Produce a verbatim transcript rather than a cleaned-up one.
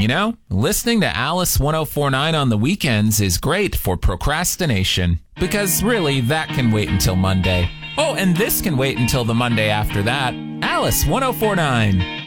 You know, listening to Alice one oh four point nine on the weekends is great for procrastination. Because really, that can wait until Monday. Oh, and this can wait until the Monday after that. Alice one oh four point nine.